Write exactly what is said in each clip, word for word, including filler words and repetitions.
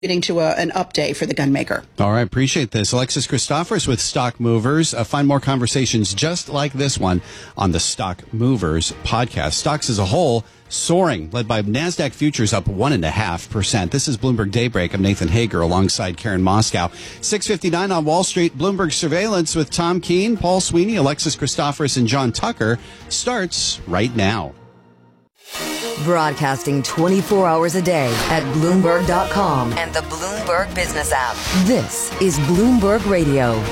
to a, an update for the gun maker. All right, appreciate this. Alexis Christoforous with Stock Movers. Uh, find more conversations just like this one on the Stock Movers podcast. Stocks as a whole soaring, led by NASDAQ futures up one and a half percent. This is Bloomberg Daybreak. I'm Nathan Hager alongside Karen Moscow. six fifty-nine on Wall Street. Bloomberg Surveillance with Tom Keene, Paul Sweeney, Alexis Christoforous, and John Tucker starts right now. Broadcasting twenty-four hours a day at Bloomberg dot com and the Bloomberg Business app. This is Bloomberg Radio.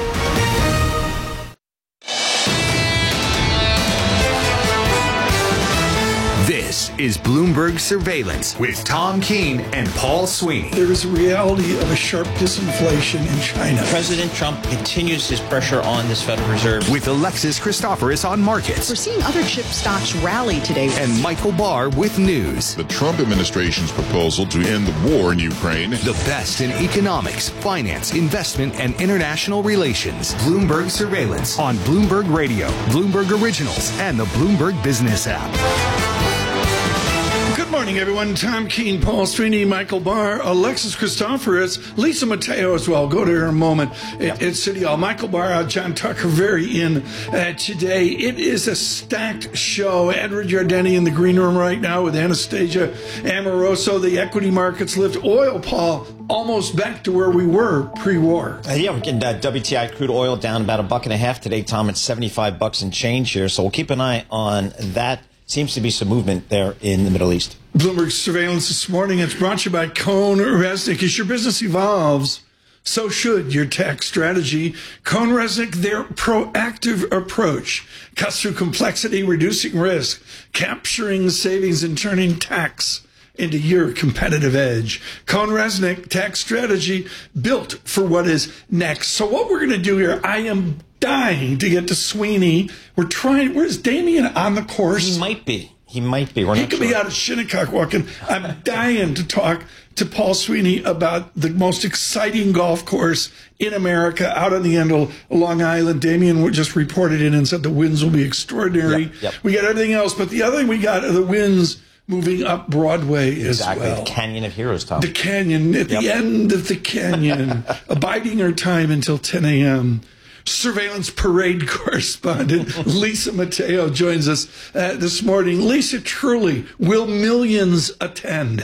This is Bloomberg Surveillance with Tom Keene and Paul Sweeney. There is a reality of a sharp disinflation in China. President Trump continues his pressure on this Federal Reserve. With Alexis Christoforous on markets. We're seeing other chip stocks rally today. And Michael Barr with news. The Trump administration's proposal to end the war in Ukraine. The best in economics, finance, investment, and international relations. Bloomberg Surveillance on Bloomberg Radio, Bloomberg Originals, and the Bloomberg Business app. Good morning, everyone. Tom Keene, Paul Sweeney, Michael Barr, Alexis Christoforous, Lisa Mateo as well. Go to her in a moment at, at City Hall. Michael Barr, uh, John Tucker, very in uh, today. It is a stacked show. Edward Jardini in the green room right now with Anastasia Amoroso. The equity markets lift. Oil, Paul, almost back to where we were pre-war. Uh, yeah, we're getting uh, W T I crude oil down about a buck and a half today, Tom. It's seventy-five bucks and change here. So we'll keep an eye on that. Seems to be some movement there in the Middle East. Bloomberg Surveillance this morning. It's brought to you by Cohn Resnick. As your business evolves, so should your tax strategy. Cohn Resnick, their proactive approach cuts through complexity, reducing risk, capturing savings, and turning tax into your competitive edge. Cohn Resnick tax strategy built for what is next. So what we're going to do here, I am dying to get to Sweeney. We're trying. Where's Damien on the course? He might be. He might be. We're he not could sure. be out of Shinnecock walking. I'm dying to talk to Paul Sweeney about the most exciting golf course in America out on the end of Long Island. Damien just reported in and said the winds will be extraordinary. Yep, yep. We got everything else, but the other thing we got are the winds moving up Broadway as exactly. well. The Canyon of Heroes, Tom. The canyon, at Yep. the end of the canyon, abiding our time until ten a.m. Surveillance parade correspondent Lisa Mateo joins us uh, this morning. Lisa, truly, will millions attend?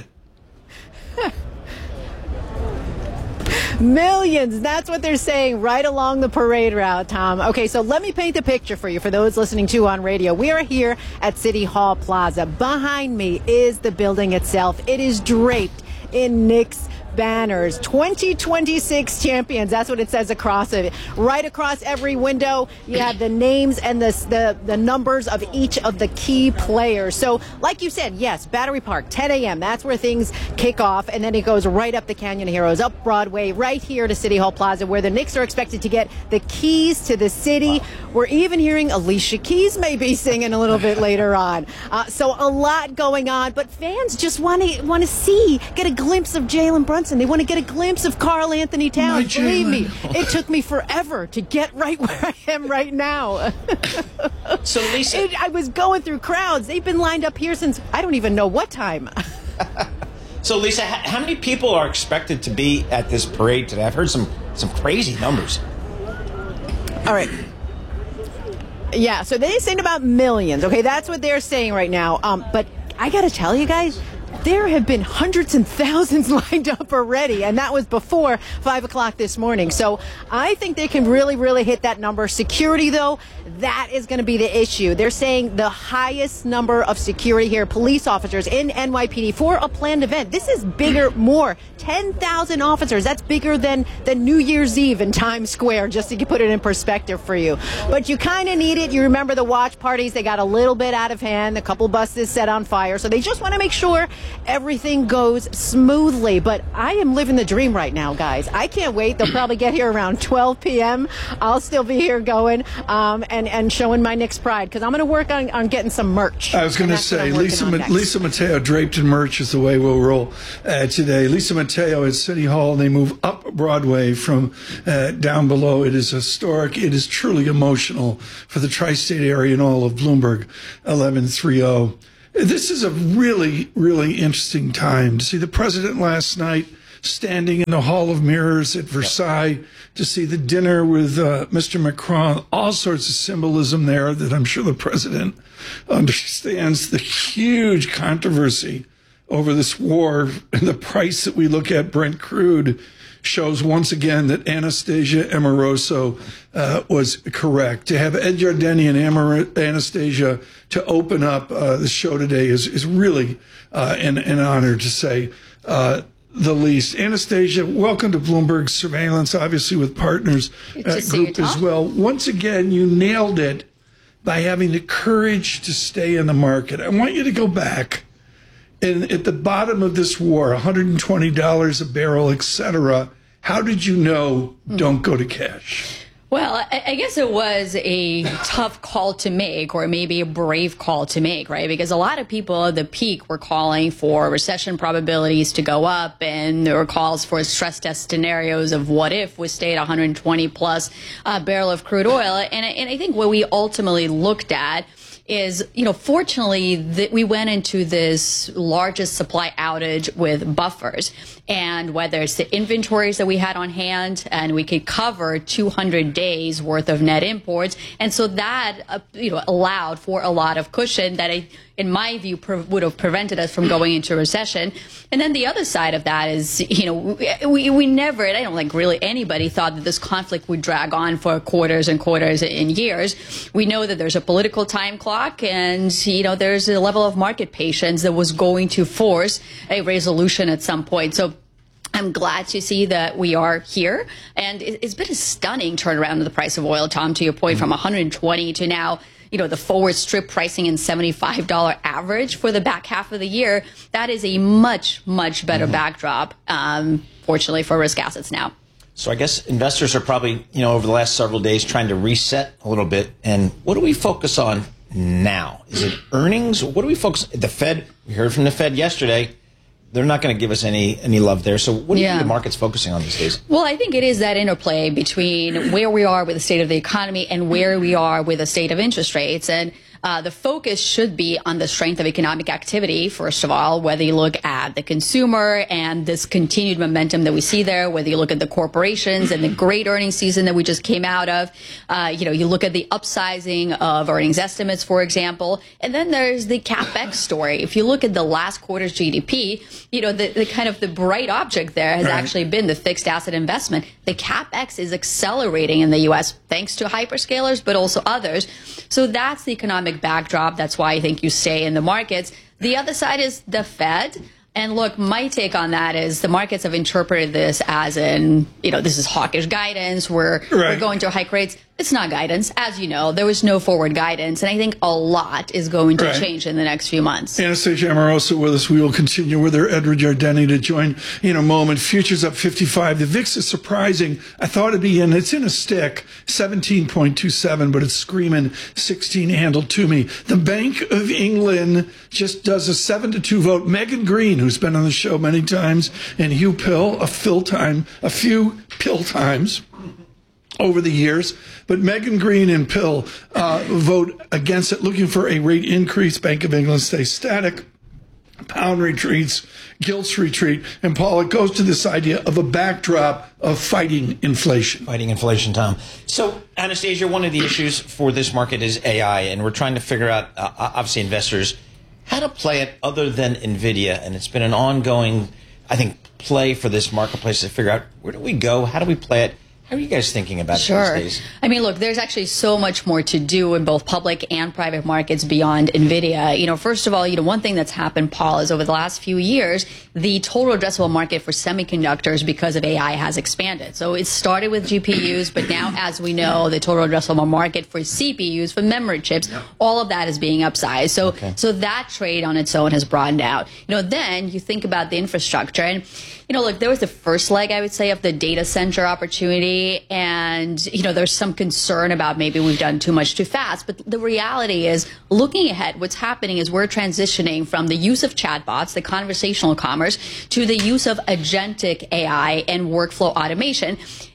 Millions. That's what they're saying right along the parade route, Tom. Okay, so let me paint the picture for you for those listening to on radio. We are here at City Hall Plaza. Behind me is the building itself. It is draped in Knicks banners. twenty twenty-six champions. That's what it says across it. Right across every window, you have the names and the, the, the numbers of each of the key players. So, like you said, yes, Battery Park, ten a.m. That's where things kick off. And then it goes right up the Canyon of Heroes, up Broadway, right here to City Hall Plaza, where the Knicks are expected to get the keys to the city. Wow. We're even hearing Alicia Keys maybe singing a little bit later on. Uh, so a lot going on, but fans just want to want to see, get a glimpse of Jalen Brunson. They want to get a glimpse of Karl Anthony Towns. Believe me, it took me forever to get right where I am right now. So, Lisa, it, I was going through crowds. They've been lined up here since I don't even know what time. So, Lisa, how many people are expected to be at this parade today? I've heard some some crazy numbers. All right. Yeah, so they're saying about millions. Okay, that's what they're saying right now. Um, but I got to tell you guys, there have been hundreds and thousands lined up already, and that was before five o'clock this morning. So I think they can really, really hit that number. Security, though, that is going to be the issue. They're saying the highest number of security here, police officers in N Y P D for a planned event. This is bigger, more. ten thousand officers. That's bigger than, than New Year's Eve in Times Square, just to put it in perspective for you. But you kind of need it. You remember the watch parties. They got a little bit out of hand. A couple buses set on fire. So they just want to make sure everything goes smoothly. But I am living the dream right now, guys. I can't wait. They'll probably get here around twelve p.m. I'll still be here going um, and, and showing my Knicks pride, because I'm going to work on, on getting some merch. I was going to say, Lisa, Ma- Lisa Mateo, draped in merch is the way we'll roll uh, today. Lisa Mateo at City Hall. They move up Broadway from uh, down below. It is historic. It is truly emotional for the tri-state area and all of Bloomberg eleven thirty. This is a really, really interesting time to see the president last night standing in the Hall of Mirrors at Versailles, to see the dinner with uh, Mister Macron, all sorts of symbolism there that I'm sure the president understands. The huge controversy over this war and the price that we look at, Brent crude, shows once again that Anastasia Amoroso uh, was correct. To have Ed Yardeni and Amor- Anastasia to open up uh, the show today is, is really uh, an, an honor, to say uh, the least. Anastasia, welcome to Bloomberg Surveillance, obviously with Partners uh, Group as well. Once again, you nailed it by having the courage to stay in the market. I want you to go back. And at the bottom of this war, one hundred twenty dollars a barrel, et cetera, how did you know don't go to cash? Well, I, I guess it was a tough call to make, or maybe a brave call to make, right? Because a lot of people at the peak were calling for recession probabilities to go up, and there were calls for stress test scenarios of what if we stayed one hundred twenty plus uh, barrel of crude oil. And, and I think what we ultimately looked at is, you know, fortunately that we went into this largest supply outage with buffers, and whether it's the inventories that we had on hand, and we could cover two hundred days worth of net imports. And so that, uh, you know, allowed for a lot of cushion that I, in my view, pre- would have prevented us from going into recession. And then the other side of that is, you know, we, we never, and I don't think really anybody thought that this conflict would drag on for quarters and quarters and years. We know that there's a political time clock, and, you know, there's a level of market patience that was going to force a resolution at some point. So I'm glad to see that we are here. And it's been a stunning turnaround in the price of oil, Tom, to your point, from one hundred twenty to now, you know, the forward strip pricing in seventy-five dollars average for the back half of the year. That is a much, much better mm-hmm. backdrop, um, fortunately, for risk assets now. So I guess investors are probably, you know, over the last several days trying to reset a little bit. And what do we focus on now? Is it earnings? What do we focus? The Fed, we heard from the Fed yesterday. They're not going to give us any any love there. So what do you yeah. think the market's focusing on these days? Well, I think it is that interplay between where we are with the state of the economy and where we are with the state of interest rates. And uh, the focus should be on the strength of economic activity, first of all, whether you look at the consumer and this continued momentum that we see there, whether you look at the corporations and the great earnings season that we just came out of. Uh, you know, you look at the upsizing of earnings estimates, for example. And then there's the CapEx story. If you look at the last quarter's G D P, you know, the, the kind of the bright object there has right. actually been the fixed asset investment. The CapEx is accelerating in the U S thanks to hyperscalers, but also others. So that's the economic backdrop. That's why I think you stay in the markets. The other side is the Fed. And look, my take on that is the markets have interpreted this as in, you know, this is hawkish guidance. We're, right. we're going to hike rates. It's not guidance. As you know, there was no forward guidance. And I think a lot is going to right. change in the next few months. Anastasia Amoroso with us. We will continue with her. Edward Yardeni to join in a moment. Futures up fifty-five. The V I X is surprising. I thought it'd be in. It's in a stick. seventeen point two seven, but it's screaming sixteen handle to me. The Bank of England just does a seven to two vote. Megan Green, who's been on the show many times, and Hugh Pill, a fill time, a few pill times over the years. But Megan Green and Pill uh, vote against it, looking for a rate increase. Bank of England stays static. Pound retreats, gilts retreat. And Paul, it goes to this idea of a backdrop of fighting inflation. Fighting inflation, Tom. So, Anastasia, one of the issues for this market is A I, and we're trying to figure out, uh, obviously, investors, how to play it other than NVIDIA. And it's been an ongoing, I think, play for this marketplace to figure out where do we go, how do we play it. How are you guys thinking about sure. these days? I mean, look, there's actually so much more to do in both public and private markets beyond NVIDIA. You know, first of all, you know, one thing that's happened, Paul, is over the last few years, the total addressable market for semiconductors because of A I has expanded. So it started with G P Us, but now, as we know, the total addressable market for C P Us, for memory chips, yeah. all of that is being upsized. So, okay. so that trade on its own has broadened out. You know, then you think about the infrastructure, and you know, look, there was the first leg, I would say, of the data center opportunity. And, you know, there's some concern about maybe we've done too much too fast. But the reality is, looking ahead, what's happening is we're transitioning from the use of chatbots, the conversational commerce, to the use of agentic A I and workflow automation.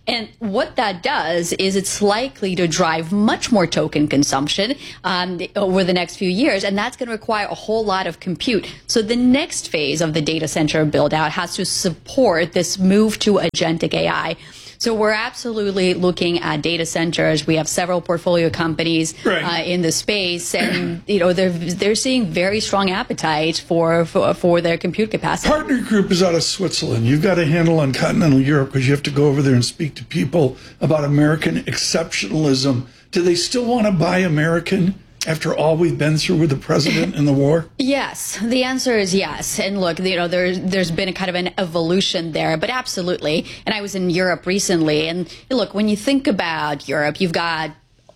And what that does is it's likely to drive much more token consumption um, over the next few years, and that's going to require a whole lot of compute. So the next phase of the data center build out has to support this move to agentic A I. So we're absolutely looking at data centers. We have several portfolio companies right. uh, in the space, and you know they're they're seeing very strong appetite for, for for their compute capacity. Partner Group is out of Switzerland. You've got a handle on continental Europe because you have to go over there and speak to people about American exceptionalism. Do they still want to buy American after all we've been through with the president and the war? Yes, the answer is yes. And look, you know, there's there's been a kind of an evolution there, but absolutely. And I was in Europe recently, and look, when you think about Europe, you've got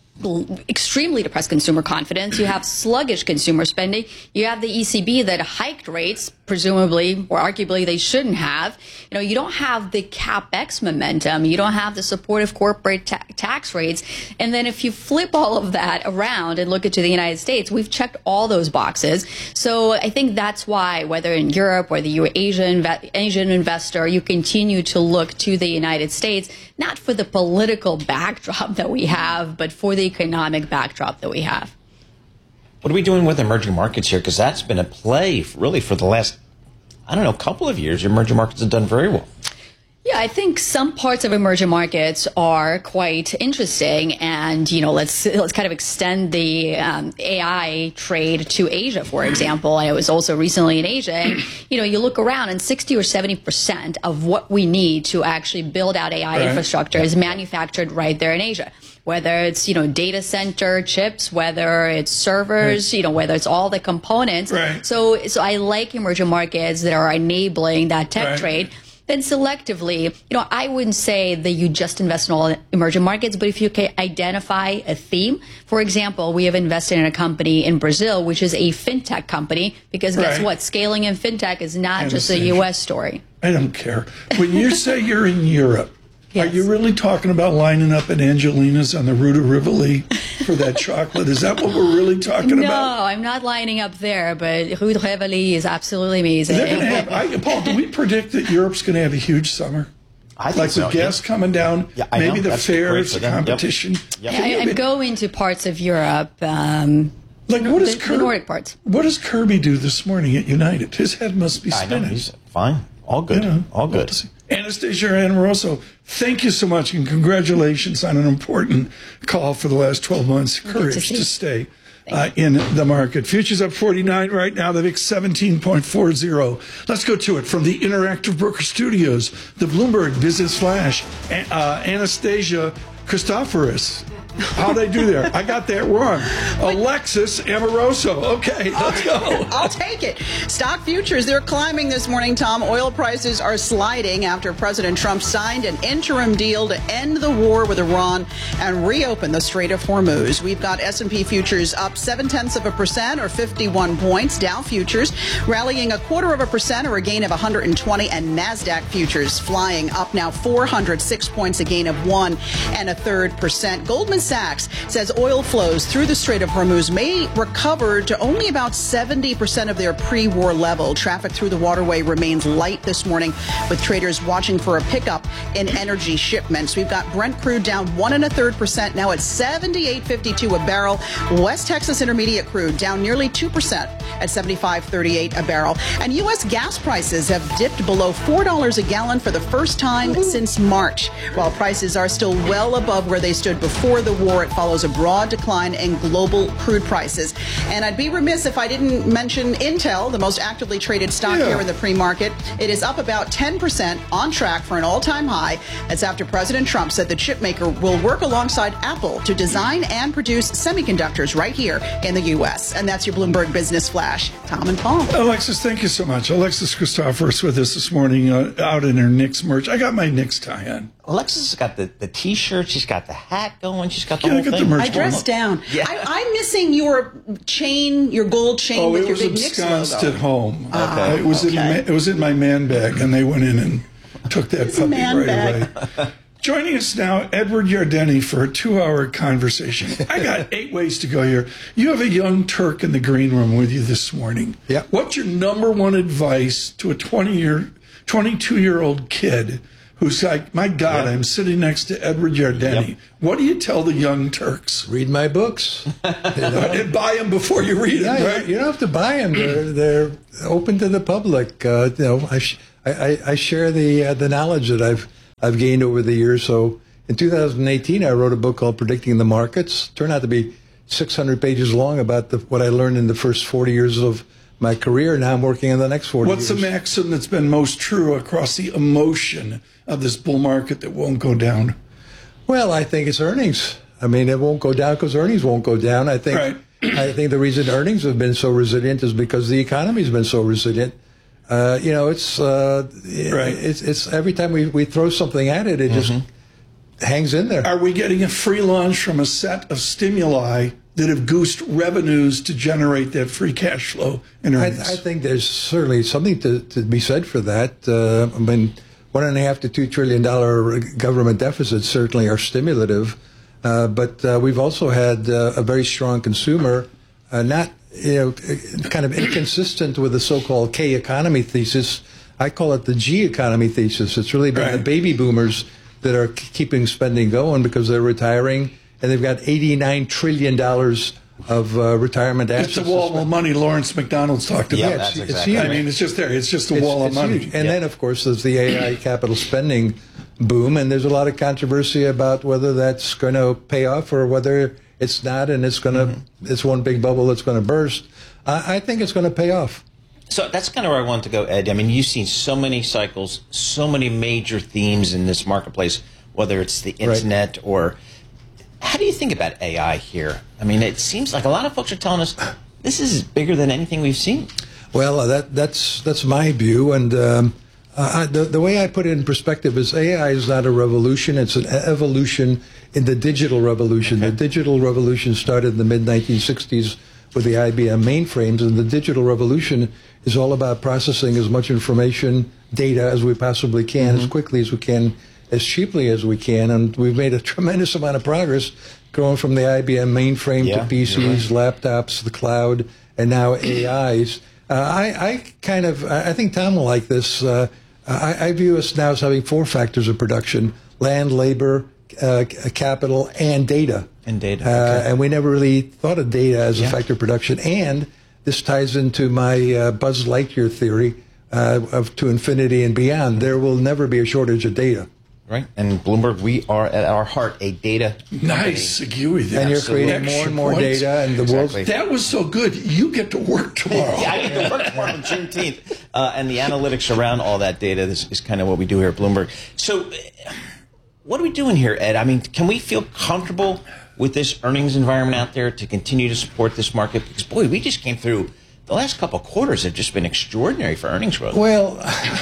extremely depressed consumer confidence. You have sluggish consumer spending. You have the E C B that hiked rates, presumably or arguably they shouldn't have. You know, you don't have the CapEx momentum. You don't have the supportive corporate ta- tax rates. And then if you flip all of that around and look into the United States, we've checked all those boxes. So I think that's why, whether in Europe or the Asian Asian investor, you continue to look to the United States, not for the political backdrop that we have, but for the economic backdrop that we have. What are we doing with emerging markets here? Because that's been a play really for the last, I don't know, couple of years. Emerging markets have done very well. Yeah, I think some parts of emerging markets are quite interesting, and you know, let's let's kind of extend the um, A I trade to Asia, for example. I was also recently in Asia, and you know, you look around, and sixty or seventy percent of what we need to actually build out A I right. infrastructure is manufactured right there in Asia. Whether it's, you know, data center chips, whether it's servers, right. you know, whether it's all the components. Right. So, so I like emerging markets that are enabling that tech right. trade. Then selectively, you know, I wouldn't say that you just invest in all emerging markets, but if you can identify a theme, for example, we have invested in a company in Brazil, which is a fintech company, because guess right. what? Scaling in fintech is not just a U S story. I don't care. When you say you're in Europe, yes. are you really talking about lining up at Angelina's on the Rue de Rivoli for that chocolate? Is that what we're really talking no, about? No, I'm not lining up there, but Rue de Rivoli is absolutely amazing. They're gonna have, I, Paul, do we predict that Europe's going to have a huge summer? I think like so. with gas yeah. coming down, yeah, I maybe know. the That's fairs, the them. competition. Yep. Yep. Yeah, and, and go into parts of Europe. Um, like what does the, Kirby, the Nordic parts. What does Kirby do this morning at United? His head must be I spinning. know. He's fine. All good. Yeah. All good. Well, Anastasia Amoroso, thank you so much, and congratulations on an important call for the last twelve months. Courage to, to stay uh, in the market. Futures up forty-nine right now, the V I X seventeen point four zero. Let's go to it from the Interactive Broker Studios, the Bloomberg Business Flash, uh, Anastasia Christoforous. How'd I do there? I got that wrong. Alexis Amoroso. Okay, let's go. I'll take it. Stock futures, they're climbing this morning, Tom. Oil prices are sliding after President Trump signed an interim deal to end the war with Iran and reopen the Strait of Hormuz. We've got S and P futures up seven-tenths of a percent or fifty-one points. Dow futures rallying a quarter of a percent or a gain of one hundred twenty. And NASDAQ futures flying up now four hundred six points, a gain of one and a third percent. Goldman Sachs says oil flows through the Strait of Hormuz may recover to only about seventy percent of their pre-war level. Traffic through the waterway remains light this morning, with traders watching for a pickup in energy shipments. We've got Brent crude down one and a third percent, now at seventy-eight fifty-two a barrel. West Texas Intermediate crude down nearly two percent at seventy-five thirty-eight a barrel. And U S gas prices have dipped below four dollars a gallon for the first time since March. While prices are still well above where they stood before the war, it follows a broad decline in global crude prices. And I'd be remiss if I didn't mention Intel, the most actively traded stock yeah. here in the pre-market. It is up about ten percent, on track for an all-time high. That's after President Trump said the chip maker will work alongside Apple to design and produce semiconductors right here in the U S. And that's your Bloomberg Business Flash. Tom and Paul. Alexis, thank you so much. Alexis Christoforous with us this morning uh, out in her Knicks merch. I got my Knicks tie on. Alexis has got the, the T-shirt. She's got the hat going. She's got the Yeah, I whole got thing. the merch I dressed down. Yeah. I, I'm missing your chain, your gold chain Oh, with it your was big Knicks ensconced logo. at home. Oh, Uh, it was in okay. ma- it was in my man bag, and they went in and took that It's a puppy man right bag. away. Joining us now, Edward Yardeni, for a two-hour conversation. I got eight ways to go here. You have a young Turk in the green room with you this morning. Yeah. What's your number one advice to a twenty-year, twenty-two-year-old kid who's like, my God, Yep. I'm sitting next to Edward Yardeni. Yep. What do you tell the young Turks? Read my books. You know? And buy them before you read Yeah, them, you- right? you don't have to buy them. They're, they're open to the public. Uh, you know, I, sh- I, I share the uh, the knowledge that I've I've gained over the years. So in two thousand eighteen, I wrote a book called Predicting the Markets. It turned out to be six hundred pages long about the, what I learned in the first forty years of my career. Now I'm working on the next forty What's years. the maxim that's been most true across the emotion of this bull market that won't go down? Well, I think it's earnings. I mean, it won't go down because earnings won't go down. I think Right. I think the reason earnings have been so resilient is because the economy's been so resilient. Uh, you know, it's uh, Right. it's it's every time we, we throw something at it, it just hangs in there. Are we getting a free lunch from a set of stimuli that have goosed revenues to generate that free cash flow in I, earnings? I think there's certainly something to, to be said for that. Uh, I mean, one and a half to two trillion dollar government deficits certainly are stimulative, uh, but uh, we've also had uh, a very strong consumer, uh, not you know, kind of inconsistent with the so-called K economy thesis. I call it the G economy thesis. It's really been Right. the baby boomers that are k- keeping spending going because they're retiring, and they've got eighty-nine trillion dollars of uh, retirement assets. It's a wall to spend. of money Lawrence McDonald's talked about. Yeah, Yeah, that's it's, it's exactly huge. I mean, it's just there. It's just a It's- wall it's of money. huge. And Yeah. then, of course, there's the A I capital spending boom, and there's a lot of controversy about whether that's going to pay off or whether it's not, and it's going to Mm-hmm. it's one big bubble that's going to burst. I, I think it's going to pay off. So that's kind of where I want to go, Ed. I mean, you've seen so many cycles, so many major themes in this marketplace, whether it's the internet or. How do you think about A I here? I mean, it seems like a lot of folks are telling us this is bigger than anything we've seen. Well, uh, that that's that's my view, and um, uh, I, the the way I put it in perspective is A I is not a revolution; it's an evolution in the digital revolution. Okay. The digital revolution started in the mid nineteen sixties with the I B M mainframes, and the digital revolution is all about processing as much information, data as we possibly can, Mm-hmm. as quickly as we can, as cheaply as we can, and we've made a tremendous amount of progress going from the I B M mainframe Yeah, to P Cs, laptops, the cloud, and now A Is. Uh, I, I kind of, I think Tom will like this. Uh, I, I view us now as having four factors of production: land, labor, uh, c- capital, and data. And data, Uh, okay. and we never really thought of data as Yeah. a factor of production. And this ties into my uh, Buzz Lightyear theory uh, of to infinity and beyond. There will never be a shortage of data. Right. And Bloomberg, we are at our heart a data Nice, Agui there. And you're Absolutely. creating more and more Extra points. data, and the Exactly. world's That was so good. You get to work tomorrow. Yeah, I get to work tomorrow on Juneteenth. Uh, and the analytics around all that data is, is kind of what we do here at Bloomberg. So, uh, what are we doing here, Ed? I mean, can we feel comfortable with this earnings environment out there to continue to support this market? Because, boy, we just came through the last couple of quarters have just been extraordinary for earnings growth. Well,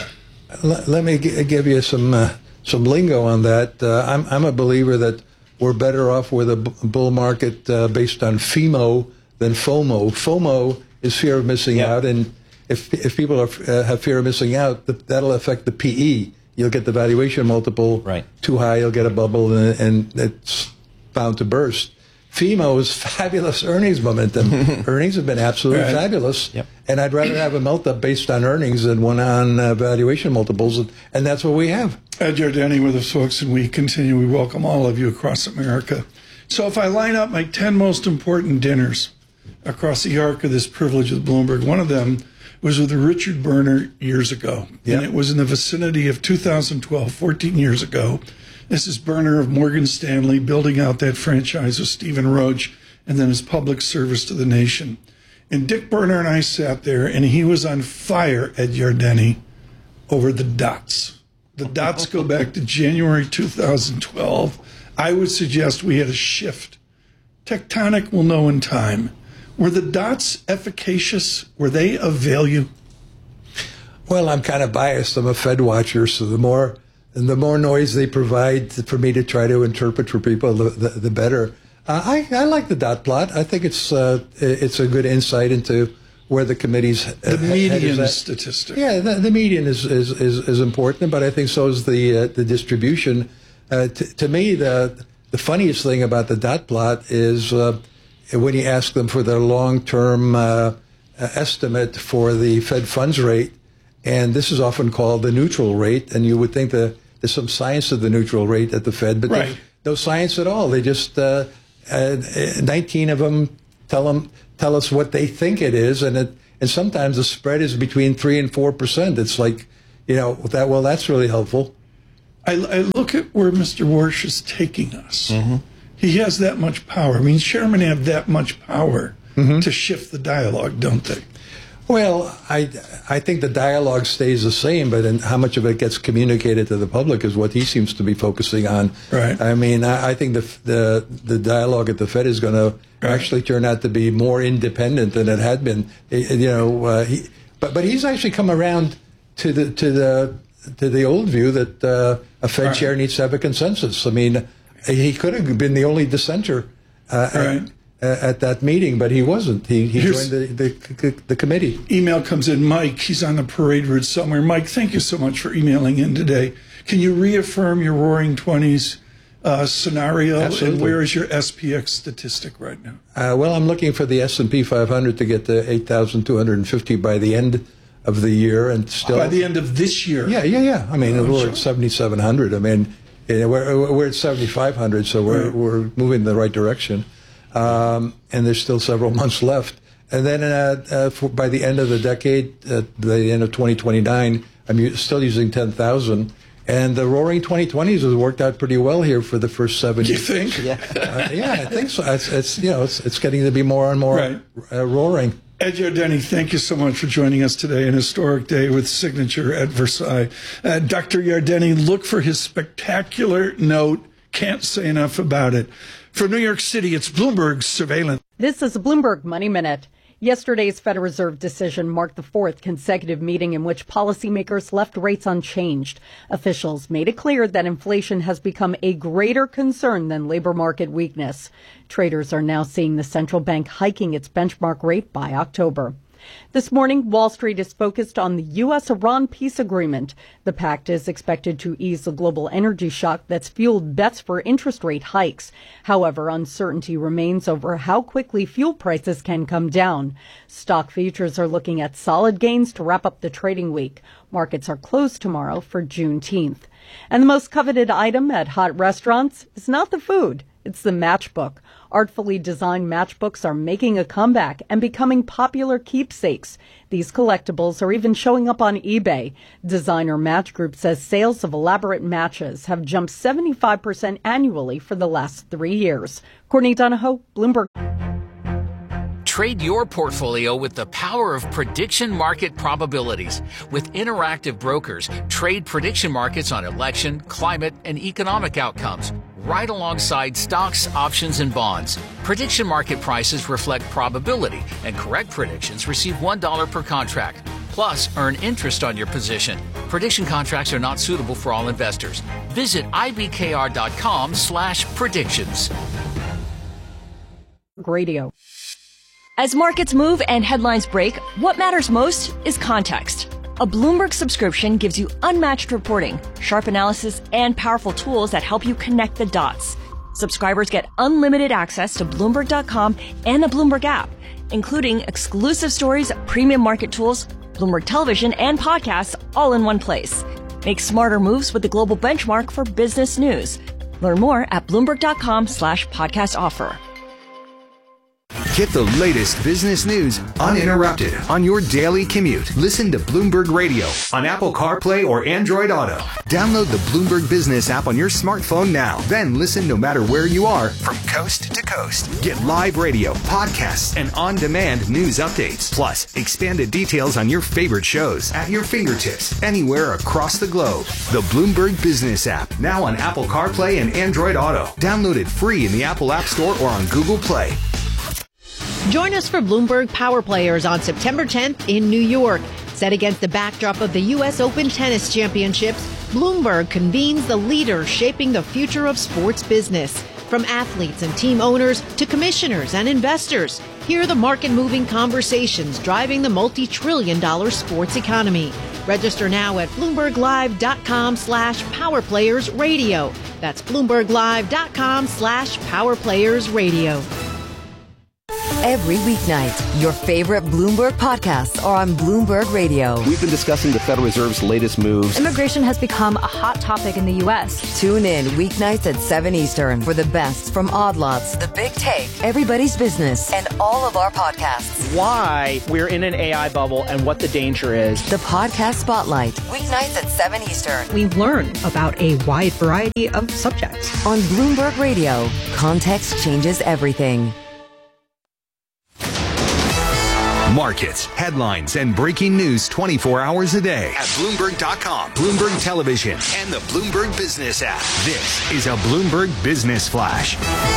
let, let me g- give you some uh, some lingo on that. Uh, I'm I'm a believer that we're better off with a b- bull market uh, based on FEMO than FOMO. FOMO is fear of missing Yeah. out, and if if people are, uh, have fear of missing out, th- that'll affect the P E. You'll get the valuation multiple Right. too high. You'll get a bubble, and, and it's bound to burst. FEMO is fabulous earnings momentum. Earnings have been absolutely Right. fabulous. Yep. And I'd rather have a melt-up based on earnings than one on uh, valuation multiples, and, and that's what we have. Ed Yardeni with us, folks, and we continue. We welcome all of you across America. So if I line up my ten most important dinners across the arc of this privilege with Bloomberg, one of them was with Richard Berner years ago. Yep. And it was in the vicinity of two thousand twelve, fourteen years ago. This is Berner of Morgan Stanley building out that franchise with Stephen Roach and then his public service to the nation. And Dick Berner and I sat there, and he was on fire at Yardeni over the dots. The dots go back to January two thousand twelve. I would suggest we had a shift. Tectonic will know in time. Were the dots efficacious? Were they of value? Well, I'm kind of biased. I'm a Fed watcher, so the more and the more noise they provide for me to try to interpret for people, the, the, the better. Uh, I, I like the dot plot. I think it's uh, it's a good insight into where the committee's The median statistic. Yeah, the, the median is, is, is, is important, but I think so is the uh, the distribution. Uh, t- to me, the the funniest thing about the dot plot is uh, when you ask them for their long-term uh, estimate for the Fed funds rate, and this is often called the neutral rate, and you would think the there's some science to the neutral rate at the Fed, but Right. there's no science at all. They just uh, uh, nineteen of them tell them tell us what they think it is, and it, and sometimes the spread is between three and four percent. It's like, you know, that. Well, that's really helpful. I, I look at where Mister Warsh is taking us. Mm-hmm. He has that much power. I mean, chairmen have that much power mm-hmm. to shift the dialogue, don't they? Well, I I think the dialogue stays the same, but in how much of it gets communicated to the public is what he seems to be focusing on. Right. I mean, I, I think the the the dialogue at the Fed is going to right. actually turn out to be more independent than it had been. You know, uh, he, but but he's actually come around to the to the to the old view that uh, a Fed right. chair needs to have a consensus. I mean, he could have been the only dissenter uh, right. at, at that meeting, but he wasn't. He, he joined the, the the committee. Email comes in. Mike, he's on the parade route somewhere. Mike, thank you so much for emailing in today. Can you reaffirm your Roaring Twenties uh, scenario? Absolutely. And where is your S P X statistic right now? Uh, well, I'm looking for the S and P five hundred to get to eight thousand two hundred fifty by the end of the year, and still by the end of this year. Yeah, yeah, yeah. I mean, oh, we're sure. at seventy-seven hundred. I mean, you know, we're we're at seventy-five hundred, so we're right. we're moving in the right direction. Um, and there's still several months left. And then uh, uh, for, by the end of the decade, uh, the end of twenty twenty-nine, I'm u- still using ten thousand. And the Roaring twenty twenties has worked out pretty well here for the first seven you years. You think? Yeah, uh, yeah, I think so. It's, it's you know, it's, it's getting to be more and more right. uh, roaring. Ed Yardeni, thank you so much for joining us today. An historic day with Signature at Versailles. Uh, Doctor Yardeni, look for his spectacular note. Can't say enough about it. From New York City, it's Bloomberg Surveillance. This is a Bloomberg Money Minute. Yesterday's Federal Reserve decision marked the fourth consecutive meeting in which policymakers left rates unchanged. Officials made it clear that inflation has become a greater concern than labor market weakness. Traders are now seeing the central bank hiking its benchmark rate by October. This morning, Wall Street is focused on the U S Iran peace agreement. The pact is expected to ease the global energy shock that's fueled bets for interest rate hikes. However, uncertainty remains over how quickly fuel prices can come down. Stock futures are looking at solid gains to wrap up the trading week. Markets are closed tomorrow for Juneteenth. And the most coveted item at hot restaurants is not the food. It's the matchbook. Artfully designed matchbooks are making a comeback and becoming popular keepsakes. These collectibles are even showing up on eBay. Designer Match Group says sales of elaborate matches have jumped seventy-five percent annually for the last three years. Courtney Donahoe, Bloomberg. Trade your portfolio with the power of prediction market probabilities. With Interactive Brokers, trade prediction markets on election, climate, and economic outcomes, right alongside stocks, options, and bonds. Prediction market prices reflect probability, and correct predictions receive one dollar per contract. Plus, earn interest on your position. Prediction contracts are not suitable for all investors. Visit ibkr.com slash predictions. Radio. As markets move and headlines break, what matters most is context. A Bloomberg subscription gives you unmatched reporting, sharp analysis, and powerful tools that help you connect the dots. Subscribers get unlimited access to Bloomberg dot com and the Bloomberg app, including exclusive stories, premium market tools, Bloomberg television, and podcasts all in one place. Make smarter moves with the global benchmark for business news. Learn more at Bloomberg dot com slash podcast offer. Get the latest business news uninterrupted on your daily commute. Listen to Bloomberg Radio on Apple CarPlay or Android Auto. Download the Bloomberg Business app on your smartphone now. Then listen no matter where you are from coast to coast. Get live radio, podcasts, and on-demand news updates. Plus, expanded details on your favorite shows at your fingertips anywhere across the globe. The Bloomberg Business app, now on Apple CarPlay and Android Auto. Download it free in the Apple App Store or on Google Play. Join us for Bloomberg Power Players on September tenth in New York. Set against the backdrop of the U S Open Tennis Championships, Bloomberg convenes the leaders shaping the future of sports business. From athletes and team owners to commissioners and investors, hear the market-moving conversations driving the multi-trillion dollar sports economy. Register now at bloomberglive.com slash powerplayersradio. That's bloomberglive.com slash powerplayersradio. every weeknight. Your favorite Bloomberg podcasts are on Bloomberg Radio. We've been discussing the Federal Reserve's latest moves. Immigration has become a hot topic in the U S. Tune in weeknights at seven Eastern for the best from Odd Lots, The Big Take, Everybody's Business, and all of our podcasts. Why we're in an A I bubble and what the danger is. The Podcast Spotlight, weeknights at seven Eastern. We learn about a wide variety of subjects. On Bloomberg Radio, context changes everything. Markets, headlines, and breaking news twenty-four hours a day at Bloomberg dot com, Bloomberg Television, and the Bloomberg Business app. This is a Bloomberg Business Flash.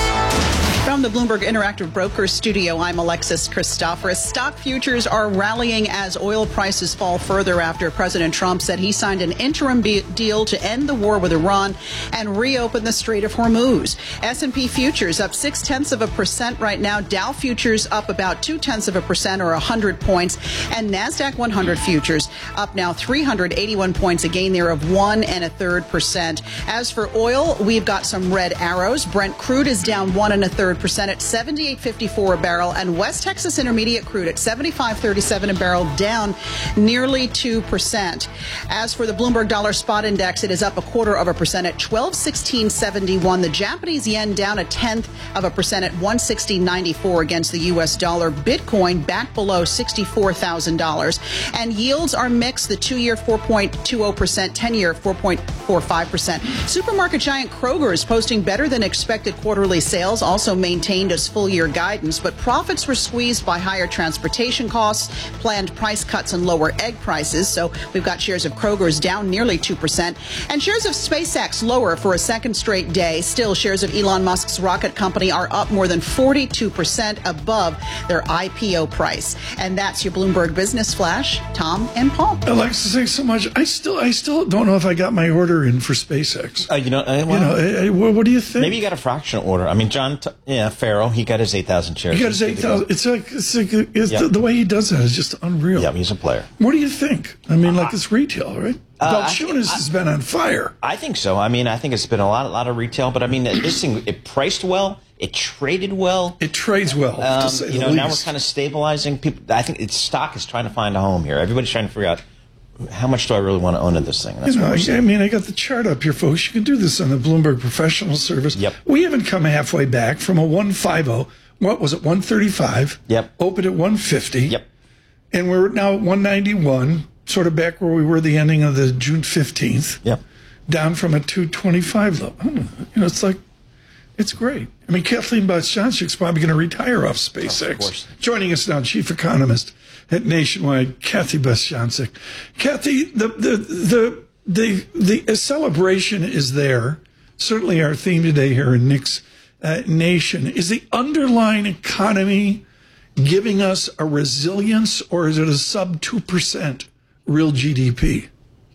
From the Bloomberg Interactive Brokers studio, I'm Alexis Christoforous. Stock futures are rallying as oil prices fall further after President Trump said he signed an interim be- deal to end the war with Iran and reopen the Strait of Hormuz. S and P futures up six tenths of a percent right now. Dow futures up about two tenths of a percent or one hundred points. And NASDAQ one hundred futures up now three hundred eighty-one points, a gain there of one and a third percent. As for oil, we've got some red arrows. Brent crude is down one and a third percent at seventy-eight fifty-four a barrel, and West Texas Intermediate crude at seventy-five thirty-seven a barrel, down nearly two percent. As for the Bloomberg Dollar Spot Index, it is up a quarter of a percent at twelve sixteen seventy-one. The Japanese yen down a tenth of a percent at one sixty ninety-four against the U S dollar. Bitcoin back below sixty-four thousand dollars. And yields are mixed. The two-year four point two zero percent, ten-year four point four five percent. Supermarket giant Kroger is posting better than expected quarterly sales, also maintained as full-year guidance, but profits were squeezed by higher transportation costs, planned price cuts, and lower egg prices. So we've got shares of Kroger's down nearly two percent, and shares of SpaceX lower for a second straight day. Still, shares of Elon Musk's rocket company are up more than forty-two percent above their I P O price. And that's your Bloomberg Business Flash. Tom and Paul. Alexis, thanks so much. I still, I still don't know if I got my order in for SpaceX. Uh, you know, uh, well, you know, uh, what, what do you think? Maybe you got a fractional order. I mean, John, t- yeah, Farrow, he got his eight thousand shares. He got his eight thousand. It's like, it's like it's yep. the, the way he does that is just unreal. Yeah, he's a player. What do you think? I mean, like uh, it's retail, right? Uh, Balchunas has been on fire. I think so. I mean, I think it's been a lot, a lot of retail, but I mean, this thing, it priced well. It traded well. It trades well. Um, to say you know, the now least. we're kind of stabilizing. People, I think its stock is trying to find a home here. Everybody's trying to figure out how much do I really want to own in this thing. That's you know, what I, I mean, I got the chart up here, folks. You can do this on the Bloomberg Professional Service. Yep. We haven't come halfway back from a one fifty. What was it? one thirty-five. Yep. Opened at one fifty. Yep. And we're now at one ninety-one, sort of back where we were the ending of the June fifteenth. Yep. Down from a two twenty-five level. I don't know. You know, it's like, it's great. I mean, Kathleen Botchancik's probably going to retire off SpaceX. Of course. Joining us now, chief economist at Nationwide, Kathy Botchancik. Kathy, the the the the the, the celebration is there. Certainly, our theme today here in Nick's uh, Nation is the underlying economy giving us a resilience, or is it a sub two percent real G D P?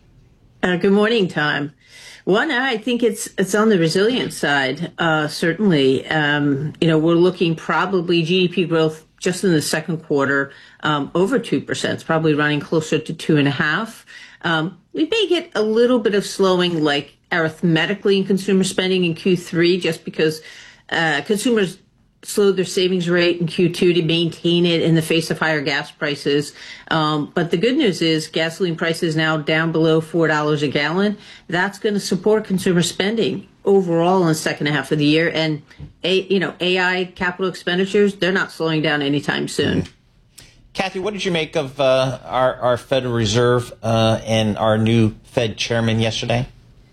Uh, good morning, Tom. One, I think it's it's on the resilient side, uh, certainly. Um, you know, we're looking probably G D P growth just in the second quarter um, over two percent. It's probably running closer to two and a half. Um, we may get a little bit of slowing, like arithmetically, in consumer spending in Q three, just because uh, consumers slowed their savings rate in Q two to maintain it in the face of higher gas prices. Um, but the good news is gasoline prices now down below four dollars a gallon. That's going to support consumer spending overall in the second half of the year. And, a, you know, A I capital expenditures, they're not slowing down anytime soon. Mm-hmm. Kathy, what did you make of uh, our, our Federal Reserve uh, and our new Fed chairman yesterday?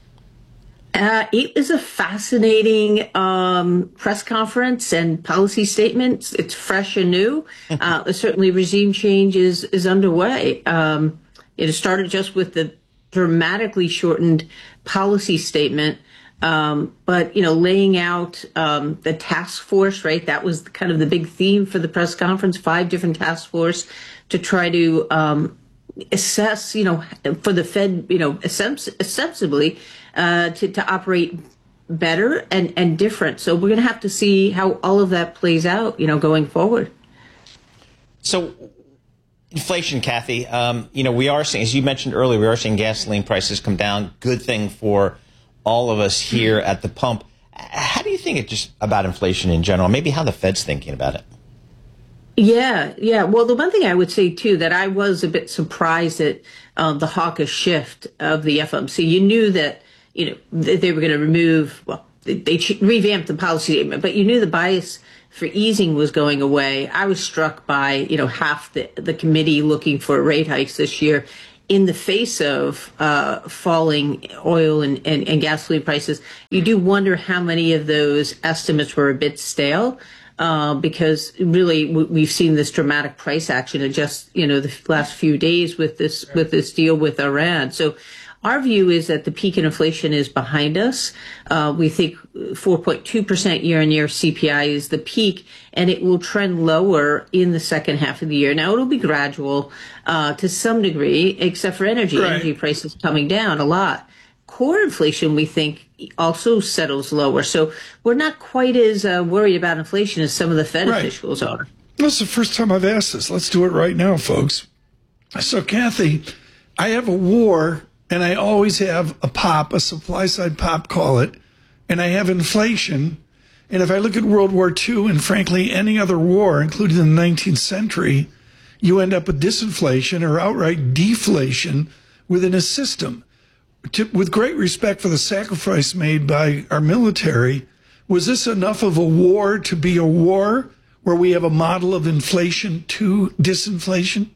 Uh, it was a fascinating um, press conference and policy statements. It's fresh and new. Uh, certainly regime change is, is underway. Um, it started just with the dramatically shortened policy statement. Um, but, you know, laying out um, the task force, right? That was kind of the big theme for the press conference, five different task force to try to um, assess, you know, for the Fed, you know, ostensibly uh, to, to operate better and, and different. So we're going to have to see how all of that plays out, you know, going forward. So inflation, Kathy, um, you know, we are seeing, as you mentioned earlier, we are seeing gasoline prices come down. Good thing for all of us here at the pump. How do you think it just about inflation in general? Maybe how the Fed's thinking about it? Yeah, yeah. Well, the one thing I would say, too, that I was a bit surprised at um, the hawkish shift of the F O M C. You knew that, you know, they were going to remove, well, they, they revamped the policy statement, but you knew the bias for easing was going away. I was struck by, you know, half the, the committee looking for rate hikes this year in the face of uh, falling oil and, and, and gasoline prices. You do wonder how many of those estimates were a bit stale. Uh, because really we've seen this dramatic price action in just, you know, the last few days with this, with this deal with Iran. So our view is that the peak in inflation is behind us. Uh, we think four point two percent year on year C P I is the peak, and it will trend lower in the second half of the year. Now it'll be gradual, uh, to some degree, except for energy. Right. Energy prices coming down a lot. Core inflation, we think, also settles lower. So we're not quite as uh, worried about inflation as some of the Fed Right. officials are. That's the first time I've asked this. Let's do it right now, folks. So, Kathy, I have a war, and I always have a pop, a supply-side pop, call it, and I have inflation. And if I look at World War Two and, frankly, any other war, including the nineteenth century, you end up with disinflation or outright deflation within a system. To, with great respect for the sacrifice made by our military, was this enough of a war to be a war where we have a model of inflation to disinflation?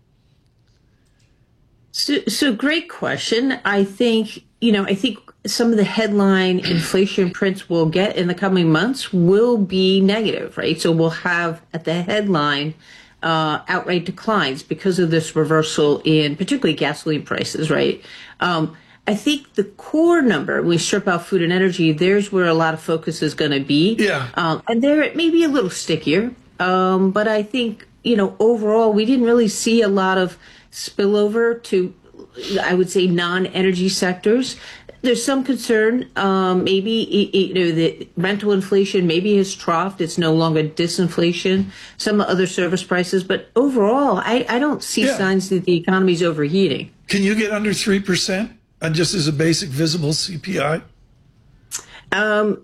So, so great question. I think, you know, I think some of the headline inflation prints we'll get in the coming months will be negative, right? So we'll have at the headline uh, outright declines because of this reversal in particularly gasoline prices, right? Um, I think the core number, when we strip out food and energy, there's where a lot of focus is going to be. Yeah. Um, and there it may be a little stickier. Um, but I think, you know, overall, we didn't really see a lot of spillover to, I would say, non-energy sectors. There's some concern, um, maybe, you know, the rental inflation maybe has troughed. It's no longer disinflation, some other service prices. But overall, I, I don't see Yeah. signs that the economy's overheating. Can you get under three percent on just as a basic visible C P I? Um,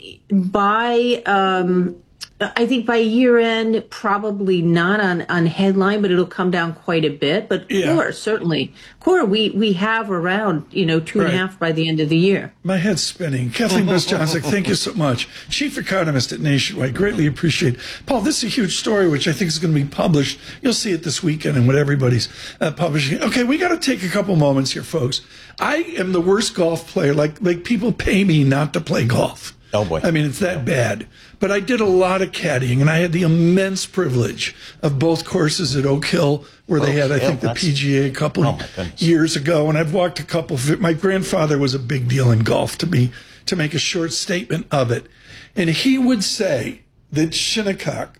by, um, I think by year end, probably not on, on headline, but it'll come down quite a bit. But Yeah. core, certainly. Core, we, we have around, you know, two and Right. a half by the end of the year. My head's spinning. Kathleen Best-Johnson, thank you so much. Chief economist at Nationwide. Greatly appreciate it. Paul, this is a huge story, which I think is going to be published. You'll see it this weekend and what everybody's uh, publishing. Okay, we got to take a couple moments here, folks. I am the worst golf player. Like, like people pay me not to play golf. Oh, boy. I mean, it's that bad. But I did a lot of caddying, and I had the immense privilege of both courses at Oak Hill, where they Oak had, I Hill, think, the that's- P G A a couple Oh, my goodness. years ago. And I've walked a couple. Of, my grandfather was a big deal in golf, to me, to make a short statement of it. And he would say that Shinnecock